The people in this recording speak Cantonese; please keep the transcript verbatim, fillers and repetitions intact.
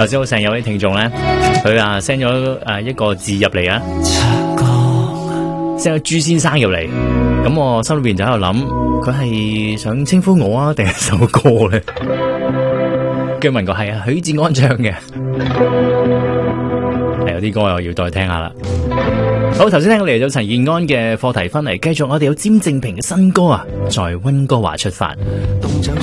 頭先好成有位聽眾咧，佢啊 send 咗誒一個字入嚟啊，send 咗朱先生入嚟，咁我心裏邊就喺度諗，佢係想稱呼我啊，定係首歌咧？據聞過係啊，許志安唱嘅，係有啲歌又要再聽下啦。好，頭先聽過嚟咗陳健安嘅課題分離，繼續我哋有詹正平嘅新歌啊，在溫哥華出發。 動像